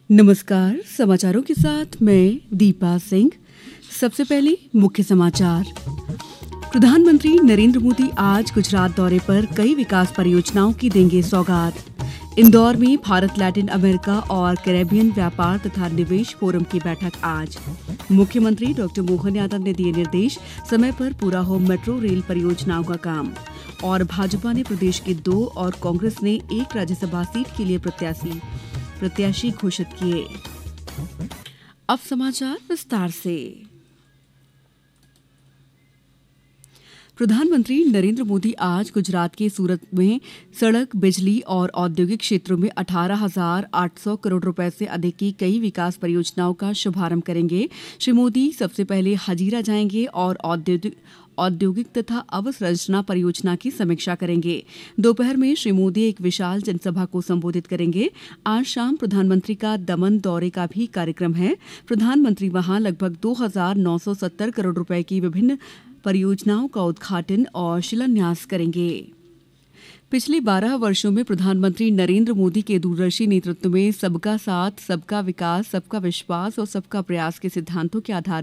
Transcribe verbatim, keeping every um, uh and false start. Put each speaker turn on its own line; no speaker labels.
नमस्कार। समाचारों के साथ मैं दीपा सिंह। सबसे पहले मुख्य समाचार। प्रधानमंत्री नरेंद्र मोदी आज गुजरात दौरे पर कई विकास परियोजनाओं की देंगे सौगात। इंदौर में भारत लैटिन अमेरिका और कैरेबियन व्यापार तथा निवेश फोरम की बैठक आज। मुख्यमंत्री डॉक्टर मोहन यादव ने दिए निर्देश, समय पर पूरा हो मेट्रो रेल परियोजनाओं का काम। और भाजपा ने प्रदेश के दो और कांग्रेस ने एक राज्यसभा सीट के लिए प्रत्याशी प्रत्याशी घोषित किए। अब समाचार विस्तार से। प्रधानमंत्री नरेंद्र मोदी आज गुजरात के सूरत में सड़क, बिजली और औद्योगिक क्षेत्रों में अठारह हजार आठ सौ करोड़ रुपए से अधिक की कई विकास परियोजनाओं का शुभारंभ करेंगे। श्री मोदी सबसे पहले हजीरा जाएंगे और औद्योगिक औद्योगिक तथा अवसंरचना परियोजना की समीक्षा करेंगे। दोपहर में श्री मोदी एक विशाल जनसभा को संबोधित करेंगे। आज शाम प्रधानमंत्री का दमन दौरे का भी कार्यक्रम है। प्रधानमंत्री वहां लगभग दो हजार नौ सौ सत्तर करोड़ रुपए की विभिन्न परियोजनाओं का उद्घाटन और शिलान्यास करेंगे। पिछले बारह वर्षों में प्रधानमंत्री नरेंद्र मोदी के दूरदर्शी नेतृत्व में सबका साथ, सबका विकास, सबका विश्वास और सबका प्रयास के सिद्धांतों के आधार